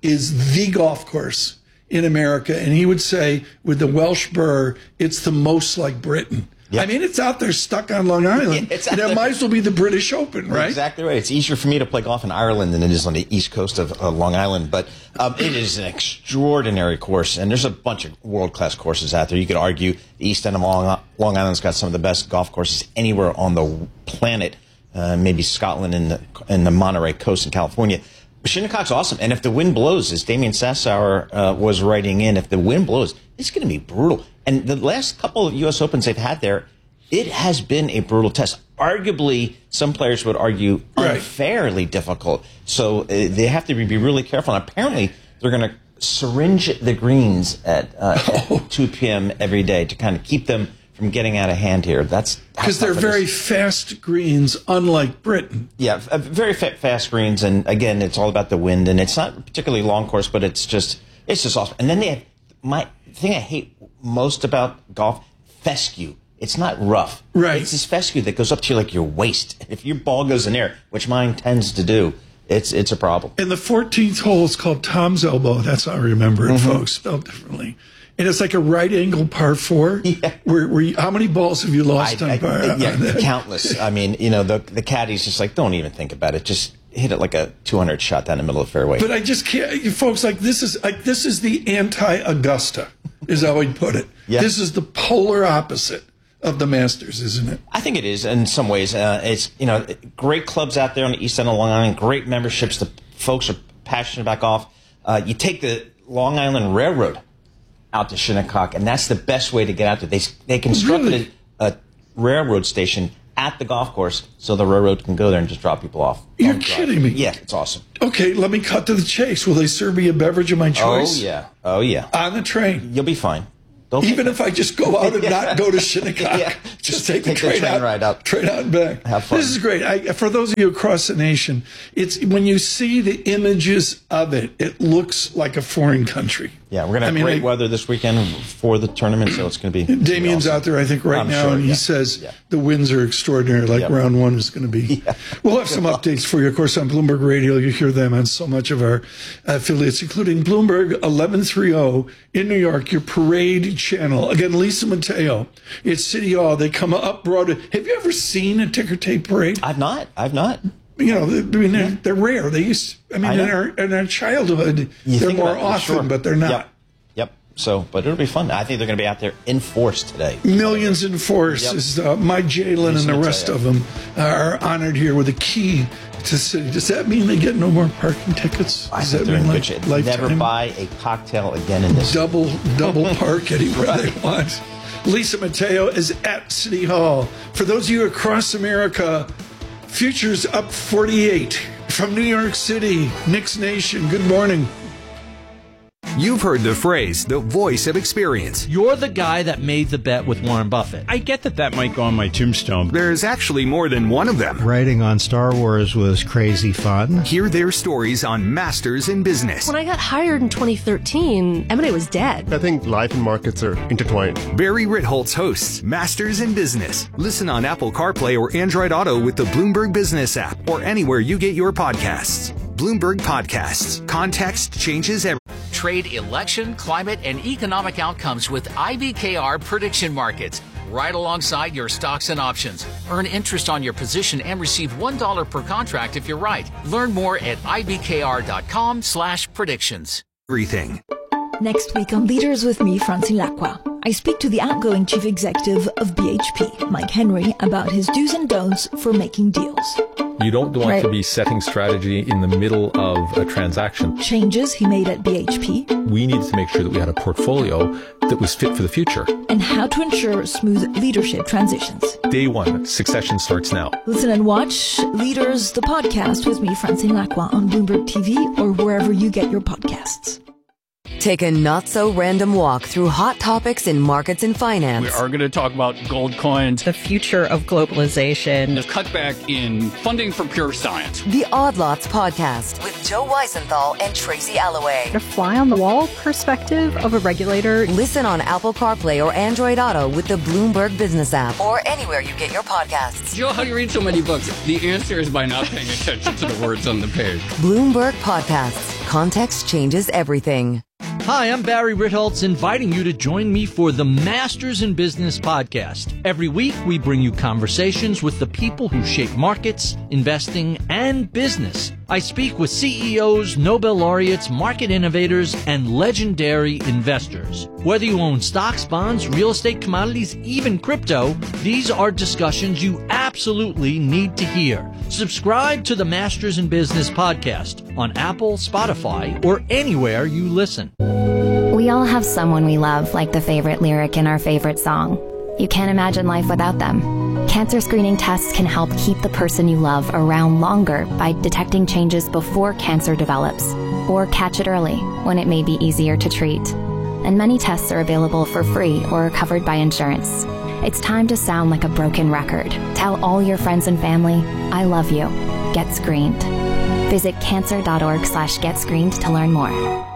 is the golf course in America. And he would say, with the Welsh Burr, it's the most like Britain. Yep. I mean, it's out there stuck on Long Island. Yeah, it's and out it there. might as well be the British Open, right? Exactly right. It's easier for me to play golf in Ireland than it is on the east coast of uh, Long Island. But um, it is an extraordinary course, and there's a bunch of world-class courses out there. You could argue the east end of Long, Long Island's got some of the best golf courses anywhere on the planet. Uh, maybe Scotland and the, and the Monterey Coast in California. But Shinnecock's awesome. And if the wind blows, as Damian Sassower uh, was writing in, if the wind blows, it's going to be brutal. And the last couple of U S Opens they've had there, it has been a brutal test. Arguably, some players would argue unfairly difficult. So uh, they have to be really careful. And apparently, they're going to syringe the greens at, uh, Oh. at two p.m. every day to kind of keep them from getting out of hand here. That's Because they're very fast greens, unlike Britain. Yeah, f- very fa- fast greens, and again, it's all about the wind, and it's not a particularly long course, but it's just it's just awesome. And then they have my thing I hate most about golf: fescue. It's not rough. Right. It's this fescue that goes up to like your waist. If your ball goes in there, which mine tends to do, it's it's a problem. And the fourteenth hole is called Tom's Elbow. That's how I remember it, Mm-hmm. folks, spelled differently. And it's like a right angle par four. Yeah. Where, where you, how many balls have you lost I, on I, par? yeah, on that? countless. I mean, you know, the the caddy's just like, don't even think about it. Just hit it like a two hundred shot down the middle of the fairway. But I just can't, you folks, like this is like this is the anti-Augusta, is how I'd put it. Yeah. This is the polar opposite of the Masters, isn't it? I think it is in some ways. Uh, it's, you know, great clubs out there on the east end of Long Island, great memberships. The folks are passionate about golf. Uh, you take the Long Island Railroad out to Shinnecock, and that's the best way to get out there. They they constructed Really? a railroad station at the golf course so the railroad can go there and just drop people off. You're Don't drive. kidding me. Yeah, it's awesome. Okay, let me cut to the chase. Will they serve me a beverage of my choice? Oh, yeah. Oh, yeah. On the train. You'll be fine. Don't Even if I just go out and Yeah. not go to Shinnecock, Yeah. just take, Take the the train, train out, ride out. train out and back. Have fun. This is great. I, for those of you across the nation, it's when you see the images of it, it looks like a foreign country. Yeah, we're going to I have mean, great I- we're this weekend for the tournament, so it's going to be. Damien's awesome. out there, I think, right I'm now, sure, and he yeah. says Yeah. the winds are extraordinary, like Yep. round one is going to be. Yeah. We'll have some updates for you, of course, on Bloomberg Radio. You hear them on so much of our affiliates, including Bloomberg eleven thirty in New York, your parade channel. Again, Lisa Mateo. It's City Hall. They come up Broadway. Have you ever seen a ticker tape parade? I've not. I've not. You know, I mean, they're, they're rare. They used, I mean, I in know. our in our childhood, You they're think more about it, often, sure. but they're not. Yep. Yep. So, but it'll be fun. I think they're going to be out there in force today. Millions in force. Yep. Is, uh, Mike Jalen and Lisa the rest Mateo. of them are honored here with a key to city. Does that mean they get no more parking tickets? I Does think that they're in mean good like shape. lifetime? Never buy a cocktail again in this. double double park anywhere Right. they want. Lisa Mateo is at City Hall. For those of you across America, futures up forty-eight from New York City. Knicks Nation. Good morning. You've heard the phrase, the voice of experience. You're the guy that made the bet with Warren Buffett. I get that that might go on my tombstone. There's actually more than one of them. Writing on Star Wars was crazy fun. Hear their stories on Masters in Business. When I got hired in twenty thirteen, M and A was dead. I think life and markets are intertwined. Barry Ritholtz hosts Masters in Business. Listen on Apple CarPlay or Android Auto with the Bloomberg Business app or anywhere you get your podcasts. Bloomberg Podcasts. Context changes everything. Trade election, climate, and economic outcomes with I B K R prediction markets. Right alongside your stocks and options. Earn interest on your position and receive one dollar per contract if you're right. Learn more at ibkr.com slash predictions. Everything. Next week on Leaders with me, Francine Lacqua, I speak to the outgoing chief executive of B H P, Mike Henry, about his do's and don'ts for making deals. You don't want Right. to be setting strategy in the middle of a transaction. Changes he made at B H P, We needed to make sure that we had a portfolio that was fit for the future. and how to ensure smooth leadership transitions. Day one, succession starts now. Listen and watch Leaders, the podcast with me, Francine Lacqua, on Bloomberg T V or wherever you get your podcasts. Take a not-so-random walk through hot topics in markets and finance. We are going to talk about gold coins, the future of globalization, the cutback in funding for pure science. The Odd Lots Podcast with Joe Weisenthal and Tracy Alloway. A fly-on-the-wall perspective of a regulator. Listen on Apple CarPlay or Android Auto with the Bloomberg Business app or anywhere you get your podcasts. Joe, how do you read so many books? The answer is by not paying attention to the words on the page. Bloomberg Podcasts. Context changes everything. Hi, I'm Barry Ritholtz, inviting you to join me for the Masters in Business podcast. Every week, we bring you conversations with the people who shape markets, investing, and business. I speak with C E Os, Nobel laureates, market innovators, and legendary investors. Whether you own stocks, bonds, real estate, commodities, even crypto, these are discussions you absolutely need to hear. Subscribe to the Masters in Business podcast on Apple, Spotify, or anywhere you listen. We all have someone we love, like the favorite lyric in our favorite song. You can't imagine life without them. Cancer screening tests can help keep the person you love around longer by detecting changes before cancer develops, or catch it early when it may be easier to treat. And many tests are available for free or are covered by insurance. It's time to sound like a broken record. Tell all your friends and family, I love you. Get screened. Visit cancer.org slash get screened to learn more.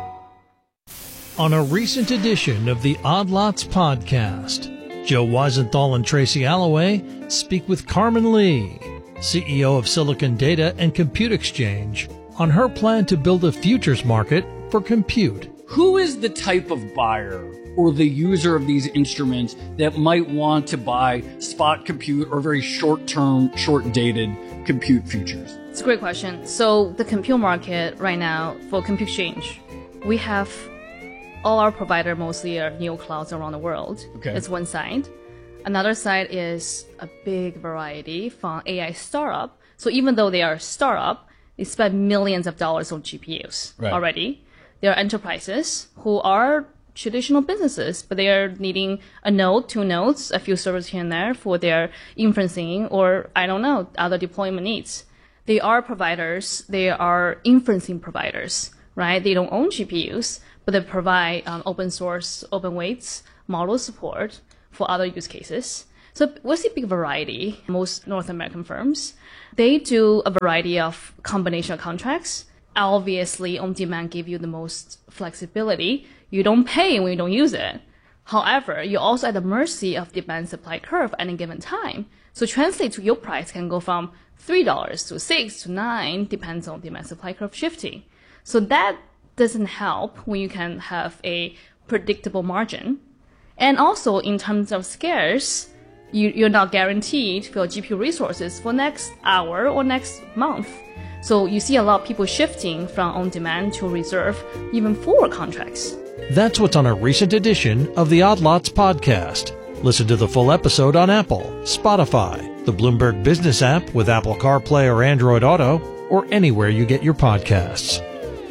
On a recent edition of the Odd Lots podcast, Joe Weisenthal and Tracy Alloway speak with Carmen Lee, C E O of Silicon Data and Compute Exchange, on her plan to build a futures market for compute. Who is the type of buyer or the user of these instruments that might want to buy spot compute or very short-term, short-dated compute futures? It's a great question. So the compute market right now for compute exchange, we have all our provider mostly are neoclouds around the world. Okay. That's one side. Another side is a big variety from A I startup. So even though they are a startup, they spend millions of dollars on G P Us Right. already. There are enterprises who are traditional businesses, but they are needing a node, two nodes, a few servers here and there for their inferencing or, I don't know, other deployment needs. They are providers. They are inferencing providers, right? They don't own G P Us, but they provide um, open source, open weights, model support for other use cases. So we see a big variety. Most North American firms, they do a variety of combination of contracts. Obviously, on-demand give you the most flexibility. You don't pay when you don't use it. However, you're also at the mercy of demand supply curve at any given time. So translate to your price can go from three dollars to six to nine, depends on demand supply curve shifting. So that doesn't help when you can have a predictable margin. And also in terms of scarce, you, you're not guaranteed for your G P U resources for next hour or next month. So you see a lot of people shifting from on-demand to reserve, even forward contracts. That's what's on a recent edition of the Odd Lots podcast. Listen to the full episode on Apple, Spotify, the Bloomberg Business app with Apple CarPlay or Android Auto, or anywhere you get your podcasts.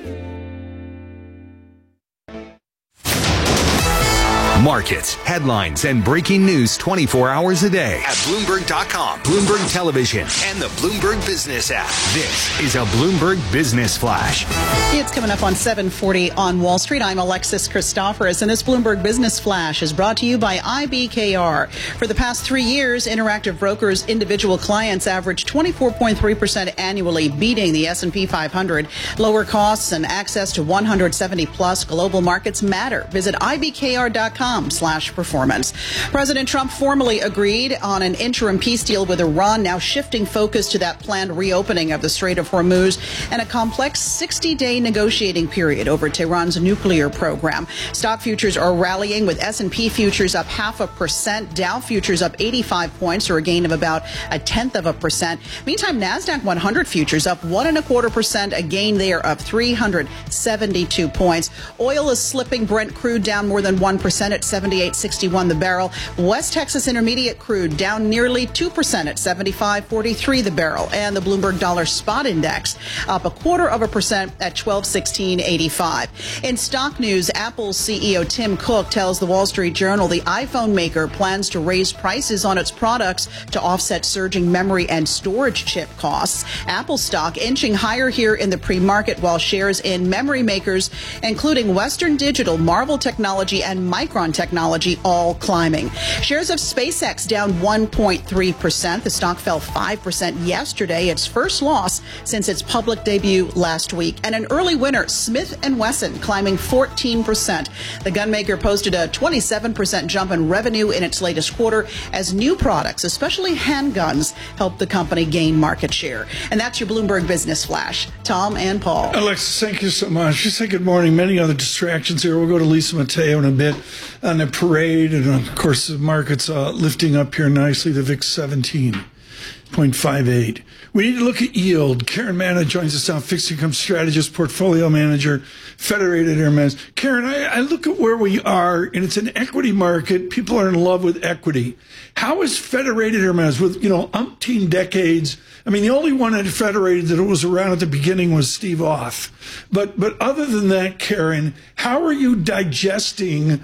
Markets, headlines, and breaking news twenty-four hours a day at Bloomberg dot com, Bloomberg Television, and the Bloomberg Business app. This is a Bloomberg Business Flash. It's coming up on seven forty on Wall Street. I'm Alexis Christoforous, and this Bloomberg Business Flash is brought to you by I B K R. For the past three years, Interactive Brokers' individual clients averaged twenty-four point three percent annually, beating the S and P five hundred. Lower costs and access to one hundred seventy plus global markets matter. Visit I B K R dot com slash performance. President Trump formally agreed on an interim peace deal with Iran, now shifting focus to that planned reopening of the Strait of Hormuz and a complex sixty-day negotiating period over Tehran's nuclear program. Stock futures are rallying, with S and P futures up half a percent, Dow futures up eighty-five points, or a gain of about a tenth of a percent. Meantime, NASDAQ one hundred futures up one and a quarter percent, a gain there of three hundred seventy-two points. Oil is slipping. Brent crude down more than one percent at seventy-eight sixty-one the barrel. West Texas Intermediate crude down nearly two percent at seventy-five forty-three the barrel. And the Bloomberg Dollar Spot Index up a quarter of a percent at twelve sixteen eighty-five. In stock news, Apple's C E O Tim Cook tells the Wall Street Journal the iPhone maker plans to raise prices on its products to offset surging memory and storage chip costs. Apple stock inching higher here in the pre-market, while shares in memory makers, including Western Digital, Marvell Technology, and Micron Technology, all climbing. Shares of SpaceX down one point three percent. The stock fell five percent yesterday, its first loss since its public debut last week. And an early winner, Smith and Wesson, climbing fourteen percent. The gunmaker posted a twenty-seven percent jump in revenue in its latest quarter as new products, especially handguns, helped the company gain market share. And that's your Bloomberg Business Flash. Tom and Paul. Alexis, thank you so much. Just say good morning. Many other distractions here. We'll go to Lisa Mateo in a bit on the parade. And of course, the market's uh, lifting up here nicely. The V I X seventeen point five eight. We need to look at yield. Karen Manna joins us now, fixed income strategist, portfolio manager, Federated Hermes. Karen, I, I look at where we are, and it's an equity market. People are in love with equity. How is Federated Hermes, with, you know, umpteen decades? I mean, the only one at Federated that was around at the beginning was Steve Off. But but other than that, Karen, how are you digesting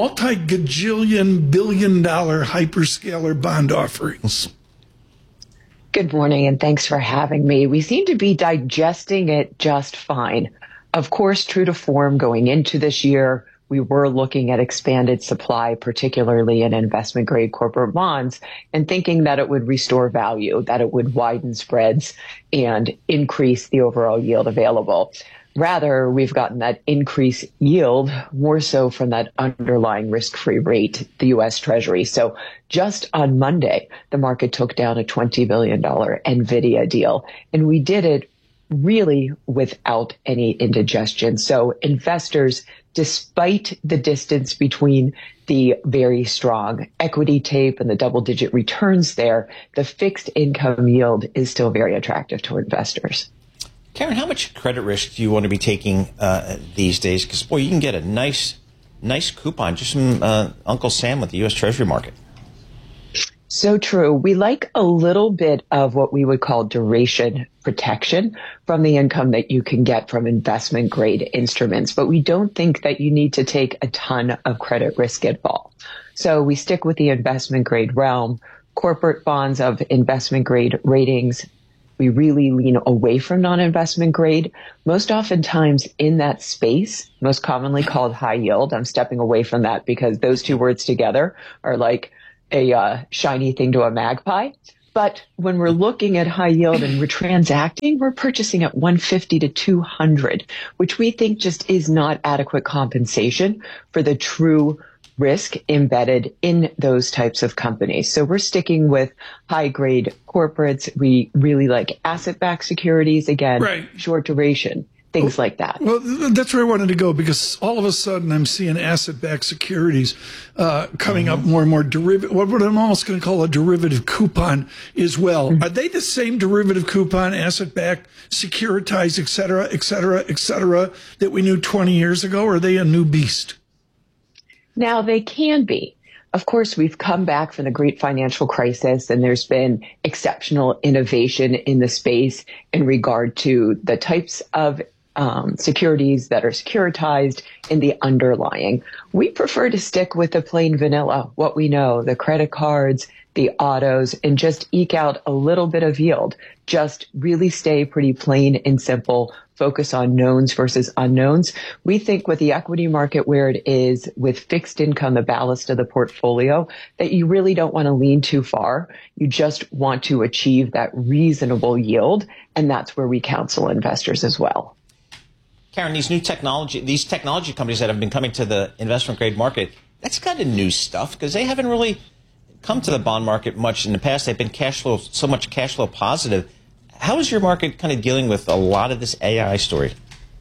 multi-gajillion billion dollar hyperscaler bond offerings? Good morning, and thanks for having me. We seem to be digesting it just fine. Of course, true to form going into this year, we were looking at expanded supply, particularly in investment-grade corporate bonds, and thinking that it would restore value, that it would widen spreads and increase the overall yield available. Rather, we've gotten that increased yield more so from that underlying risk-free rate, the U S Treasury. So just on Monday, the market took down a twenty billion dollars NVIDIA deal, and we did it really without any indigestion. So investors, despite the distance between the very strong equity tape and the double-digit returns there, the fixed income yield is still very attractive to investors. Karen, how much credit risk do you want to be taking uh, these days? Because, boy, you can get a nice, nice coupon just from uh, Uncle Sam with the U S Treasury market. So true. We like a little bit of what we would call duration protection from the income that you can get from investment grade instruments, but we don't think that you need to take a ton of credit risk at all. So we stick with the investment grade realm, corporate bonds of investment grade ratings. We really lean away from non-investment grade. Most oftentimes in that space, most commonly called high yield. I'm stepping away from that because those two words together are like a uh, shiny thing to a magpie. But when we're looking at high yield and we're transacting, we're purchasing at one fifty to two hundred, which we think just is not adequate compensation for the true risk embedded in those types of companies. So we're sticking with high grade corporates. We really like asset-backed securities, again, right. Short duration. Things like that. Well, that's where I wanted to go, because all of a sudden I'm seeing asset-backed securities uh, coming mm-hmm. up more and more. Derivative, what I'm almost going to call a derivative coupon as well. Mm-hmm. Are they the same derivative coupon, asset-backed, securitized, et cetera, et cetera, et cetera, that we knew twenty years ago? Or are they a new beast? Now, they can be. Of course, we've come back from the great financial crisis, and there's been exceptional innovation in the space in regard to the types of Um, securities that are securitized in the underlying. We prefer to stick with the plain vanilla, what we know, the credit cards, the autos, and just eke out a little bit of yield. Just really stay pretty plain and simple, focus on knowns versus unknowns. We think with the equity market where it is, with fixed income, the ballast of the portfolio, that you really don't want to lean too far. You just want to achieve that reasonable yield, and that's where we counsel investors as well. Karen, these new technology, these technology companies that have been coming to the investment grade market, that's kind of new stuff because they haven't really come to the bond market much in the past. They've been cash flow, so much cash flow positive. How is your market kind of dealing with a lot of this A I story?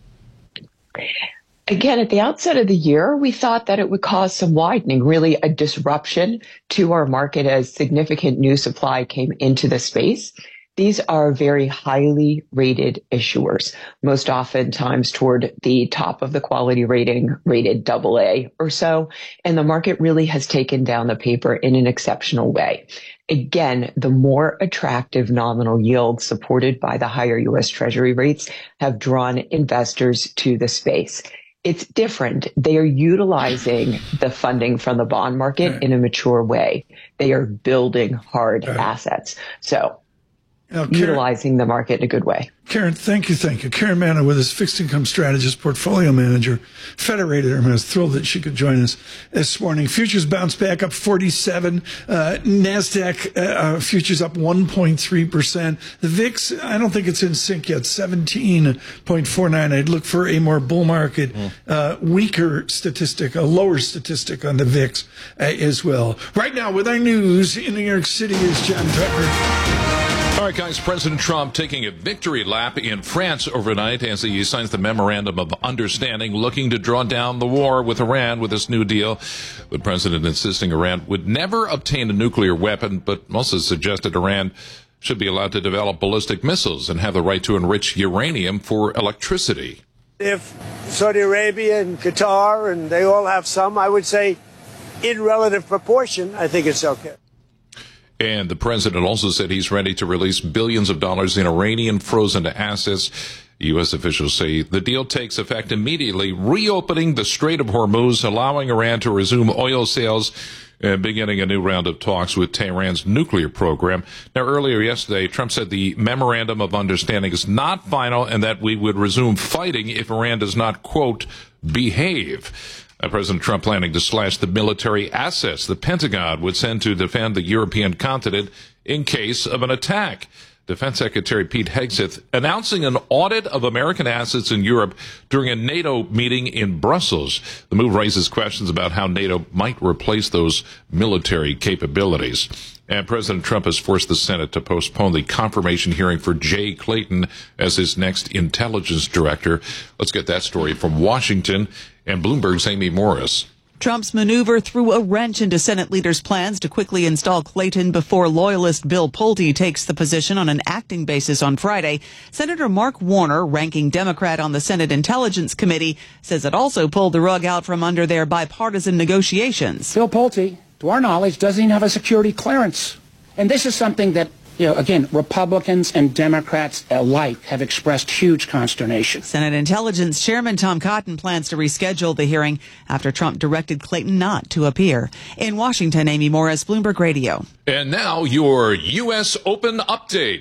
Again, at the outset of the year, we thought that it would cause some widening, really a disruption to our market as significant new supply came into the space. These are very highly rated issuers, most oftentimes toward the top of the quality rating, rated double A or so. And the market really has taken down the paper in an exceptional way. Again, the more attractive nominal yields supported by the higher U S Treasury rates have drawn investors to the space. It's different. They are utilizing the funding from the bond market right. in a mature way. They are building hard right. assets. So Now, Karen, utilizing the market in a good way. Karen, thank you, thank you. Karen Manna with us, fixed income strategist, portfolio manager, Federated. I was thrilled that she could join us this morning. Futures bounced back up forty-seven. Uh, NASDAQ uh, futures up one point three percent. The V I X, I don't think it's in sync yet, seventeen point four nine. I'd look for a more bull market, mm. uh, weaker statistic, a lower statistic on the V I X uh, as well. Right now, with our news in New York City is John Tucker. All right, guys, President Trump taking a victory lap in France overnight as he signs the Memorandum of Understanding, looking to draw down the war with Iran with this new deal. The president insisting Iran would never obtain a nuclear weapon, but also suggested Iran should be allowed to develop ballistic missiles and have the right to enrich uranium for electricity. If Saudi Arabia and Qatar, and they all have some, I would say in relative proportion, I think it's okay. And the president also said he's ready to release billions of dollars in Iranian frozen assets. U S officials say the deal takes effect immediately, reopening the Strait of Hormuz, allowing Iran to resume oil sales and beginning a new round of talks with Tehran's nuclear program. Now, earlier yesterday, Trump said the Memorandum of Understanding is not final and that we would resume fighting if Iran does not, quote, behave. Uh, President Trump planning to slash the military assets the Pentagon would send to defend the European continent in case of an attack. Defense Secretary Pete Hegseth announcing an audit of American assets in Europe during a NATO meeting in Brussels. The move raises questions about how NATO might replace those military capabilities. And President Trump has forced the Senate to postpone the confirmation hearing for Jay Clayton as his next intelligence director. Let's get that story from Washington and Bloomberg's Amy Morris. Trump's maneuver threw a wrench into Senate leaders' plans to quickly install Clayton before loyalist Bill Pulte takes the position on an acting basis on Friday. Senator Mark Warner, ranking Democrat on the Senate Intelligence Committee, says it also pulled the rug out from under their bipartisan negotiations. Bill Pulte to our knowledge, doesn't even have a security clearance. And this is something that, you know, again, Republicans and Democrats alike have expressed huge consternation. Senate Intelligence Chairman Tom Cotton plans to reschedule the hearing after Trump directed Clayton not to appear. In Washington, Amy Morris, Bloomberg Radio. And now your U S Open update.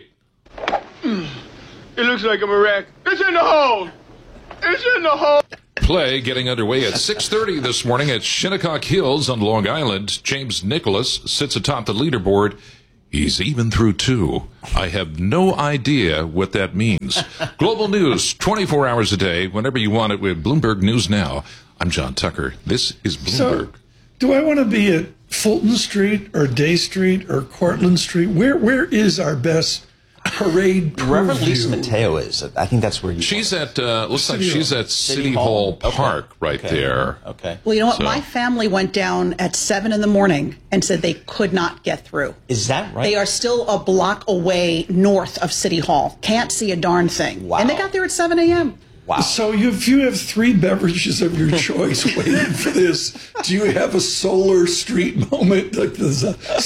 It looks like I'm a wreck. It's in the hole. It's in the hole. Play getting underway at six thirty this morning at Shinnecock Hills on Long Island. James Nicholas sits atop the leaderboard. He's even through two. I have no idea what that means. Global news, twenty-four hours a day, whenever you want it, with Bloomberg News Now. I'm John Tucker. This is Bloomberg. So, do I want to be at Fulton Street or Day Street or Cortlandt Street? Where Where is our best parade Wherever purview? Lisa Mateo is, I think that's where you She's are. at, uh, looks City like she's Hall. at City, City Hall, Hall? Park Okay. right Okay. there. Okay. Well, you know what? So- My family went down at seven in the morning and said they could not get through. Is that right? They are still a block away north of City Hall. Can't see a darn thing. Wow. And they got there at seven a.m. Wow. So you, if you have three beverages of your choice waiting for this, do you have a solar street moment like the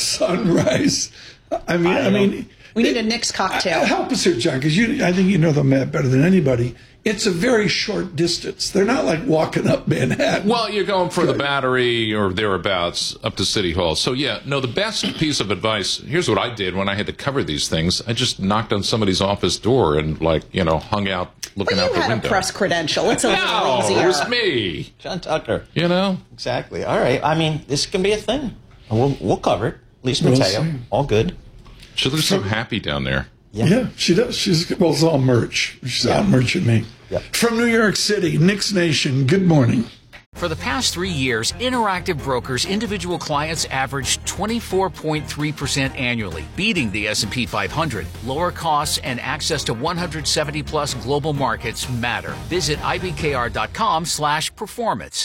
sunrise? I mean, I, I mean, we need a Nick's cocktail. I, help us here, John, because you, I think you know the map better than anybody. It's a very short distance. They're not like walking up Manhattan. Well, you're going for the Battery or thereabouts up to City Hall. So, yeah, no, the best piece of advice, here's what I did when I had to cover these things. I just knocked on somebody's office door and, like, you know, hung out looking Well, out you the had window. a press credential. It's a little No, easier. it was me. John Tucker. You know? Exactly. All right. I mean, this can be a thing. We'll, we'll cover it. Lisa We'll Mateo. see. All good. She looks so happy down there. Yeah. Yeah, she does. She's well, it's all merch. She's out merching me. Yep. From New York City, Knicks Nation. Good morning. For the past three years, Interactive Brokers individual clients averaged twenty-four point three percent annually, beating the S and P five hundred. Lower costs and access to one hundred seventy plus global markets matter. Visit ibkr.com slash performance.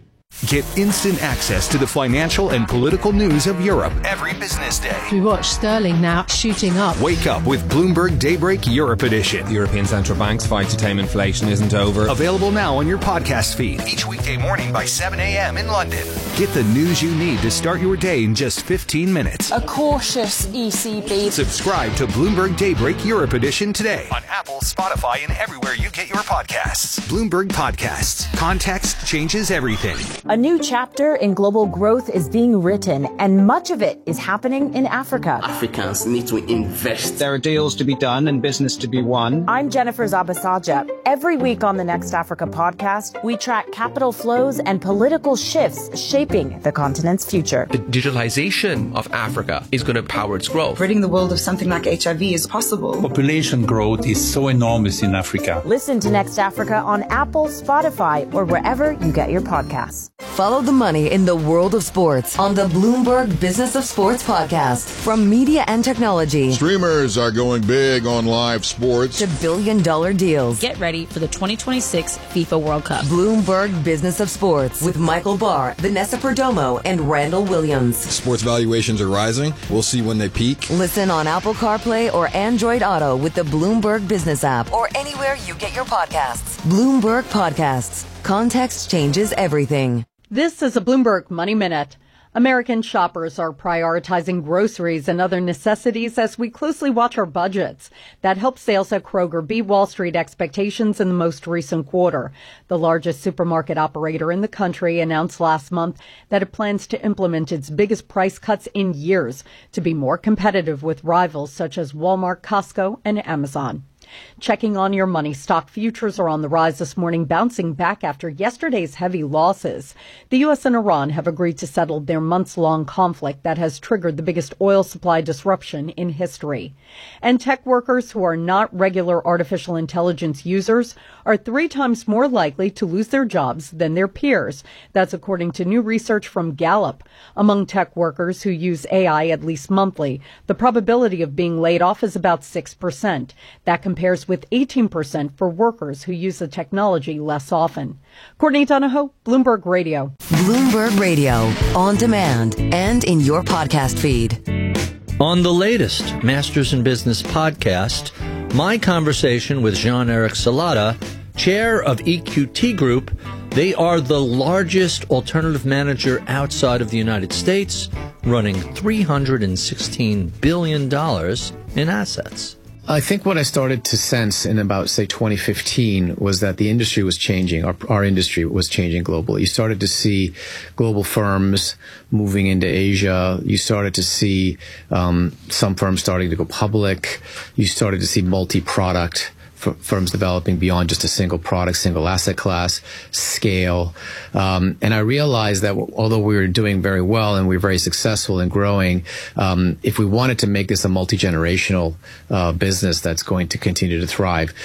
Get instant access to the financial and political news of Europe every business day. We watch sterling now shooting up. Wake up with Bloomberg Daybreak Europe Edition. The European Central Bank's fight to tame inflation isn't over. Available now on your podcast feed each weekday morning by seven a.m. in London. Get the news you need to start your day in just fifteen minutes. A cautious E C B. Subscribe to Bloomberg Daybreak Europe Edition today on Apple, Spotify, and everywhere you get your podcasts. Bloomberg Podcasts. Context changes everything. A new chapter in global growth is being written, and much of it is happening in Africa. Africans need to invest. There are deals to be done and business to be won. I'm Jennifer Zabasaja. Every week on the Next Africa podcast, we track capital flows and political shifts shaping the continent's future. The digitalization of Africa is going to power its growth. Ridding the world of something like H I V is possible. Population growth is so enormous in Africa. Listen to Next Africa on Apple, Spotify, or wherever you get your podcasts. Follow the money in the world of sports on the Bloomberg Business of Sports podcast. From media and technology. Streamers are going big on live sports. To billion dollar deals. Get ready for the twenty twenty-six FIFA World Cup. Bloomberg Business of Sports with Michael Barr, Vanessa Perdomo, and Randall Williams. Sports valuations are rising. We'll see when they peak. Listen on Apple CarPlay or Android Auto with the Bloomberg Business app or anywhere you get your podcasts. Bloomberg Podcasts. Context changes everything. This is a Bloomberg Money Minute. American shoppers are prioritizing groceries and other necessities as we closely watch our budgets. That helped sales at Kroger beat Wall Street expectations in the most recent quarter. The largest supermarket operator in the country announced last month that it plans to implement its biggest price cuts in years to be more competitive with rivals such as Walmart, Costco, and Amazon. Checking on your money, stock futures are on the rise this morning, bouncing back after yesterday's heavy losses. The U S and Iran have agreed to settle their months-long conflict that has triggered the biggest oil supply disruption in history. And tech workers who are not regular artificial intelligence users are three times more likely to lose their jobs than their peers. That's according to new research from Gallup. Among tech workers who use A I at least monthly, the probability of being laid off is about six percent. That compares with eighteen percent for workers who use the technology less often. Courtney Donahoe, Bloomberg Radio. Bloomberg Radio, on demand and in your podcast feed. On the latest Masters in Business podcast, my conversation with Jean-Eric Salata, chair of E Q T Group, They are the largest alternative manager outside of the United States, running three hundred sixteen billion dollars in assets. I think what I started to sense in about, say, twenty fifteen was that the industry was changing. Our, our industry was changing globally. You started to see global firms moving into Asia. You started to see um, some firms starting to go public. You started to see multi-product firms developing beyond just a single product, single asset class, scale. Um, and I realized that although we were doing very well and we were very successful in growing, um, if we wanted to make this a multi-generational uh, business that's going to continue to thrive,